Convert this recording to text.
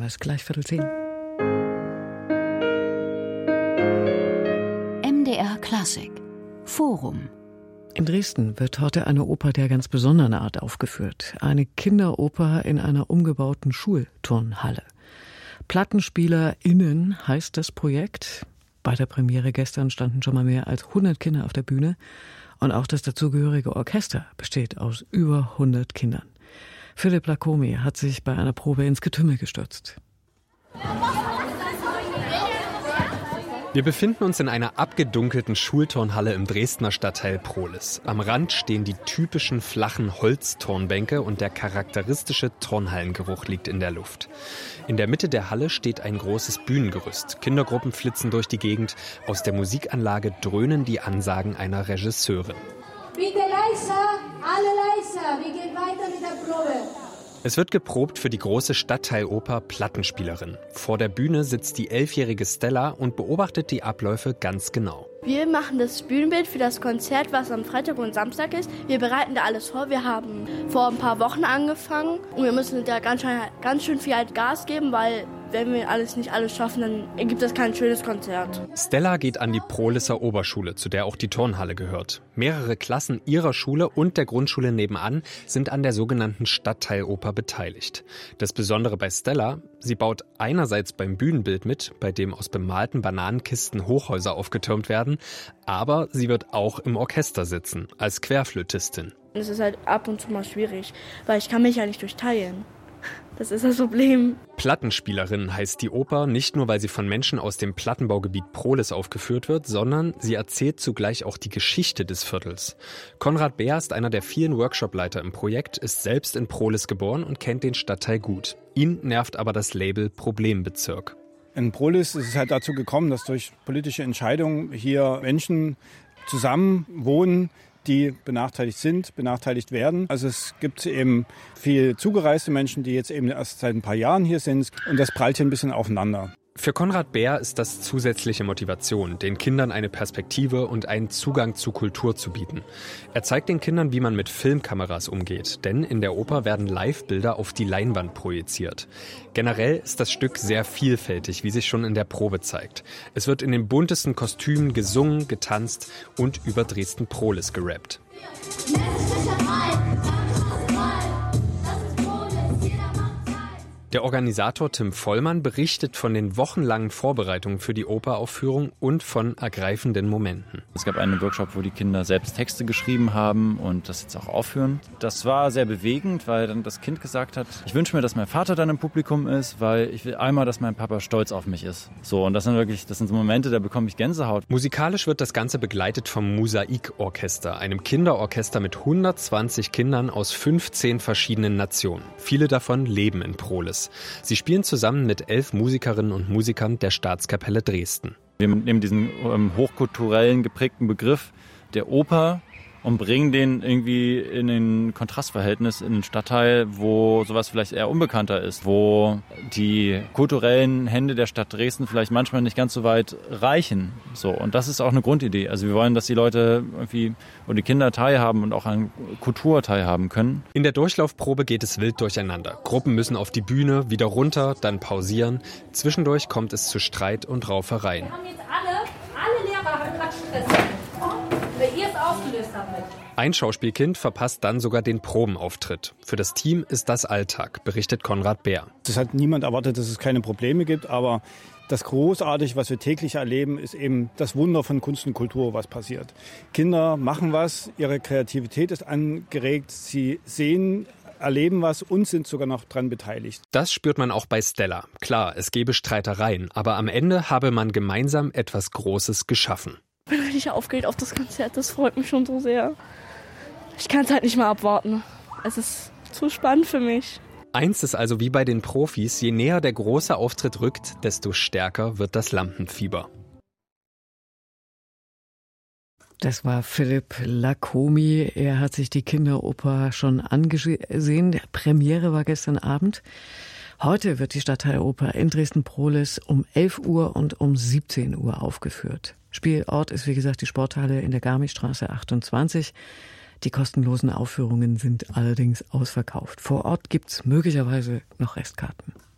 wir es, gleich 9:45. MDR Klassik Forum. In Dresden wird heute eine Oper der ganz besonderen Art aufgeführt. Eine Kinderoper in einer umgebauten Schulturnhalle. PlattenspielerInnen heißt das Projekt. Bei der Premiere gestern standen schon mal mehr als 100 Kinder auf der Bühne. Und auch das dazugehörige Orchester besteht aus über 100 Kindern. Philipp Lacomi hat sich bei einer Probe ins Getümmel gestürzt. Wir befinden uns in einer abgedunkelten Schulturnhalle im Dresdner Stadtteil Prohlis. Am Rand stehen die typischen flachen Holzturnbänke und der charakteristische Turnhallengeruch liegt in der Luft. In der Mitte der Halle steht ein großes Bühnengerüst. Kindergruppen flitzen durch die Gegend. Aus der Musikanlage dröhnen die Ansagen einer Regisseurin. Bitte leiser, alle leiser, wir gehen weiter mit der Probe. Es wird geprobt für die große Stadtteiloper Plattenspielerin. Vor der Bühne sitzt die 11-jährige Stella und beobachtet die Abläufe ganz genau. Wir machen das Bühnenbild für das Konzert, was am Freitag und Samstag ist. Wir bereiten da alles vor. Wir haben vor ein paar Wochen angefangen und wir müssen da ganz schön viel Gas geben, weil wenn wir nicht alles schaffen, dann ergibt das kein schönes Konzert. Stella geht an die Prohliser Oberschule, zu der auch die Turnhalle gehört. Mehrere Klassen ihrer Schule und der Grundschule nebenan sind an der sogenannten Stadtteiloper beteiligt. Das Besondere bei Stella, sie baut einerseits beim Bühnenbild mit, bei dem aus bemalten Bananenkisten Hochhäuser aufgetürmt werden, aber sie wird auch im Orchester sitzen, als Querflötistin. Es ist halt ab und zu mal schwierig, weil ich kann mich ja nicht durchteilen. Das ist das Problem. Plattenspielerin heißt die Oper nicht nur, weil sie von Menschen aus dem Plattenbaugebiet Prohlis aufgeführt wird, sondern sie erzählt zugleich auch die Geschichte des Viertels. Konrad Beer ist einer der vielen Workshopleiter im Projekt, ist selbst in Prohlis geboren und kennt den Stadtteil gut. Ihn nervt aber das Label Problembezirk. In Prohlis ist es halt dazu gekommen, dass durch politische Entscheidungen hier Menschen zusammen wohnen, die benachteiligt werden. Also es gibt eben viel zugereiste Menschen, die jetzt eben erst seit ein paar Jahren hier sind. Und das prallt hier ein bisschen aufeinander. Für Konrad Beer ist das zusätzliche Motivation, den Kindern eine Perspektive und einen Zugang zu Kultur zu bieten. Er zeigt den Kindern, wie man mit Filmkameras umgeht, denn in der Oper werden Live-Bilder auf die Leinwand projiziert. Generell ist das Stück sehr vielfältig, wie sich schon in der Probe zeigt. Es wird in den buntesten Kostümen gesungen, getanzt und über Dresden-Prohlis gerappt. Der Organisator Tim Vollmann berichtet von den wochenlangen Vorbereitungen für die Operaufführung und von ergreifenden Momenten. Es gab einen Workshop, wo die Kinder selbst Texte geschrieben haben und das jetzt auch aufführen. Das war sehr bewegend, weil dann das Kind gesagt hat, ich wünsche mir, dass mein Vater dann im Publikum ist, weil ich will einmal, dass mein Papa stolz auf mich ist. So, und das sind so Momente, da bekomme ich Gänsehaut. Musikalisch wird das Ganze begleitet vom Mosaik-Orchester, einem Kinderorchester mit 120 Kindern aus 15 verschiedenen Nationen. Viele davon leben in Prohlis. Sie spielen zusammen mit 11 Musikerinnen und Musikern der Staatskapelle Dresden. Wir nehmen diesen hochkulturellen geprägten Begriff der Oper und bringen den irgendwie in ein Kontrastverhältnis in den Stadtteil, wo sowas vielleicht eher unbekannter ist, wo die kulturellen Hände der Stadt Dresden vielleicht manchmal nicht ganz so weit reichen. So, und das ist auch eine Grundidee. Also wir wollen, dass die Leute irgendwie und die Kinder teilhaben und auch an Kultur teilhaben können. In der Durchlaufprobe geht es wild durcheinander. Gruppen müssen auf die Bühne, wieder runter, dann pausieren. Zwischendurch kommt es zu Streit und Raufereien. Wir haben jetzt alle Lehrer haben gerade Stress. Weil ihr es ausgelöst habt mit. Ein Schauspielkind verpasst dann sogar den Probenauftritt. Für das Team ist das Alltag, berichtet Konrad Beer. Es hat niemand erwartet, dass es keine Probleme gibt, aber das Großartige, was wir täglich erleben, ist eben das Wunder von Kunst und Kultur, was passiert. Kinder machen was, ihre Kreativität ist angeregt, sie sehen, erleben was und sind sogar noch dran beteiligt. Das spürt man auch bei Stella. Klar, es gebe Streitereien, aber am Ende habe man gemeinsam etwas Großes geschaffen. Ich bin richtig aufgeregt auf das Konzert, das freut mich schon so sehr. Ich kann es halt nicht mal abwarten. Es ist zu spannend für mich. Eins ist also wie bei den Profis, je näher der große Auftritt rückt, desto stärker wird das Lampenfieber. Das war Philipp Lacomi. Er hat sich die Kinderoper schon angesehen. Premiere war gestern Abend. Heute wird die Stadtteiloper in Dresden-Prohlis um 11 Uhr und um 17 Uhr aufgeführt. Spielort ist wie gesagt die Sporthalle in der Garmichstraße 28. Die kostenlosen Aufführungen sind allerdings ausverkauft. Vor Ort gibt's möglicherweise noch Restkarten.